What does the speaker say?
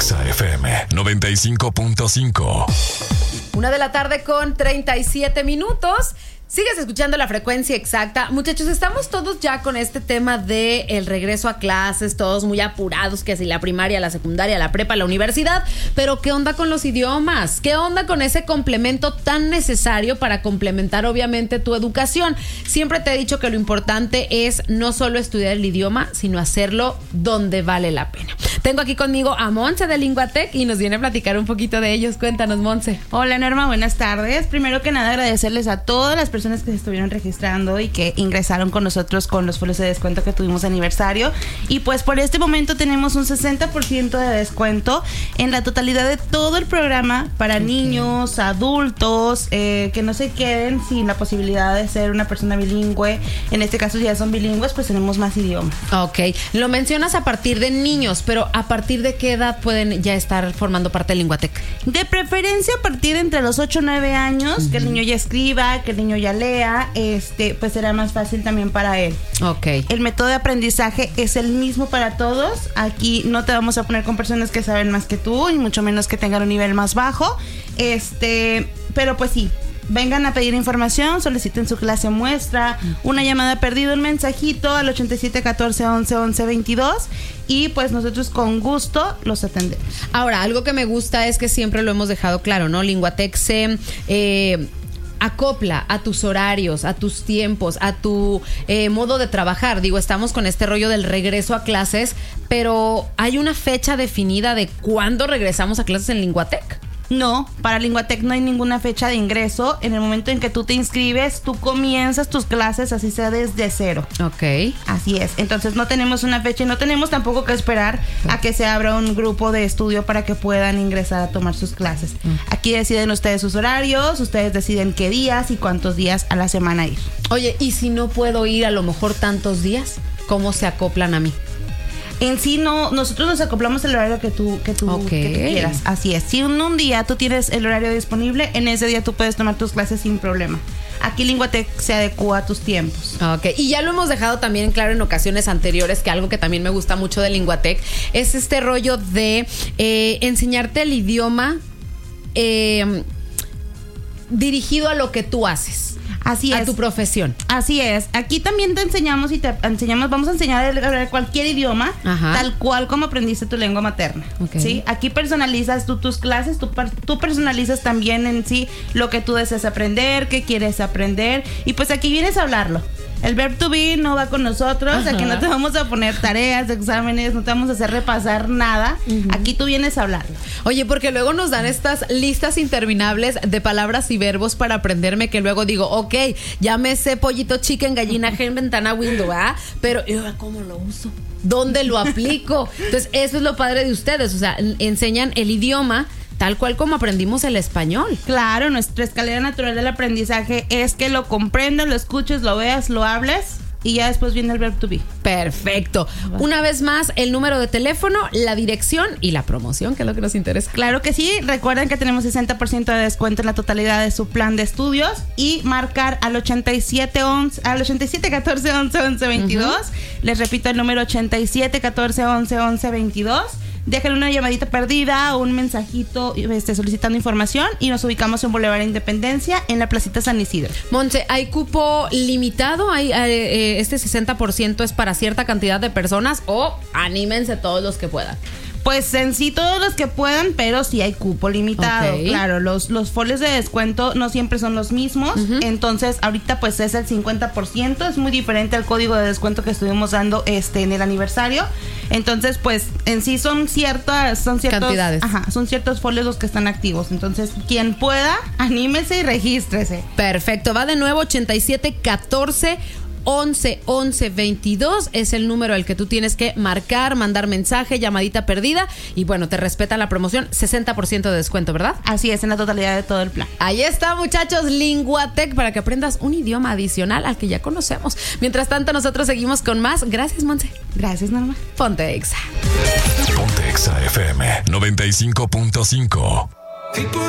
Exa FM 95.5. 1:37 p.m. Sigues escuchando La Frecuencia Exacta. Muchachos, estamos todos ya con este tema de el regreso a clases, todos muy apurados, que si la primaria, la secundaria, la prepa, la universidad. Pero ¿qué onda con los idiomas? ¿Qué onda con ese complemento tan necesario para complementar obviamente tu educación? Siempre te he dicho que lo importante es no solo estudiar el idioma, sino hacerlo donde vale la pena. Tengo aquí conmigo a Monse de Linguatec y nos viene a platicar un poquito de ellos. Cuéntanos, Monse. Hola, Norma, buenas tardes. Primero que nada, agradecerles a todas las personas que se estuvieron registrando y que ingresaron con nosotros con los folios de descuento que tuvimos de aniversario. Y pues por este momento tenemos un 60% de descuento en la totalidad de todo el programa para niños, adultos, que no se queden sin la posibilidad de ser una persona bilingüe. En este caso, si ya son bilingües, pues tenemos más idiomas. Ok, lo mencionas a partir de niños, pero ¿a partir de qué edad pueden ya estar formando parte de Linguatec? De preferencia a partir de entre los 8 o 9 años, que el niño ya escriba, que el niño ya lea, pues será más fácil también para él. Ok. El método de aprendizaje es el mismo para todos. Aquí no te vamos a poner con personas que saben más que tú y mucho menos que tengan un nivel más bajo. Pero pues sí, vengan a pedir información, soliciten su clase muestra, una llamada perdida, un mensajito al 87 14 11 11 22 y pues nosotros con gusto los atendemos. Ahora, algo que me gusta es que siempre lo hemos dejado claro, ¿no? Linguatec se acopla a tus horarios, a tus tiempos, a tu modo de trabajar. Digo, estamos con este rollo del regreso a clases, pero ¿hay una fecha definida de cuándo regresamos a clases en Linguatec? No, para Linguatec no hay ninguna fecha de ingreso. En el momento en que tú te inscribes, tú comienzas tus clases, así sea desde cero. Ok. Así es. Entonces no tenemos una fecha y no tenemos tampoco que esperar a que se abra un grupo de estudio para que puedan ingresar a tomar sus clases. Aquí deciden ustedes sus horarios, ustedes deciden qué días y cuántos días a la semana ir. Oye, ¿y si no puedo ir a lo mejor tantos días? ¿Cómo se acoplan a mí? En sí no, nosotros nos acoplamos el horario que tú quieras. Así es. Si un día tú tienes el horario disponible, en ese día tú puedes tomar tus clases sin problema. Aquí Linguatec se adecua a tus tiempos. Ok, y ya lo hemos dejado también claro en ocasiones anteriores, que algo que también me gusta mucho de Linguatec es este rollo de enseñarte el idioma dirigido a lo que tú haces. Así es. A tu profesión. Así es. Aquí también te enseñamos vamos a enseñar a hablar cualquier idioma, tal cual como aprendiste tu lengua materna. Okay. ¿Sí? Aquí personalizas tú tus clases, tú personalizas también en sí lo que tú deseas aprender, qué quieres aprender, y pues aquí vienes a hablarlo. El verb to be no va con nosotros, aquí no te vamos a poner tareas, exámenes, no te vamos a hacer repasar nada. Aquí tú vienes a hablarlo. Oye, porque luego nos dan estas listas interminables de palabras y verbos para aprenderme, que luego digo, ok, ya me sé pollito, chicken, gallina, gen, ventana, window, ¿ah? Pero ¿cómo lo uso? ¿Dónde lo aplico? Entonces, eso es lo padre de ustedes, o sea, enseñan el idioma tal cual como aprendimos el español. Claro, nuestra escalera natural del aprendizaje es que lo comprendas, lo escuches, lo veas, lo hables y ya después viene el verb to be. Perfecto. Una vez más, el número de teléfono, la dirección y la promoción, que es lo que nos interesa. Claro que sí. Recuerden que tenemos 60% de descuento en la totalidad de su plan de estudios y marcar al 87 14 11 11 22. Les repito el número 87 14 11 11 22. Déjenle una llamadita perdida o un mensajito solicitando información y nos ubicamos en Boulevard Independencia en la Placita San Isidro. Monse, ¿hay cupo limitado? ¿Este 60% es para cierta cantidad de personas o anímense todos los que puedan? Pues en sí todos los que puedan, pero sí hay cupo limitado. Okay. Claro, los folios de descuento no siempre son los mismos. Entonces ahorita pues es el 50%. Es muy diferente al código de descuento que estuvimos dando en el aniversario. Entonces pues en sí son ciertas cantidades. Son ciertos folios los que están activos. Entonces quien pueda, anímese y regístrese. Perfecto, va de nuevo 87 14 11 11 22 es el número al que tú tienes que marcar, mandar mensaje, llamadita perdida y bueno, te respeta la promoción, 60% de descuento, ¿verdad? Así es, en la totalidad de todo el plan. Ahí está, muchachos, Linguatec, para que aprendas un idioma adicional al que ya conocemos. Mientras tanto, nosotros seguimos con más. Gracias, Monse. Gracias, Norma. Ponte Exa. Ponte Exa FM 95.5.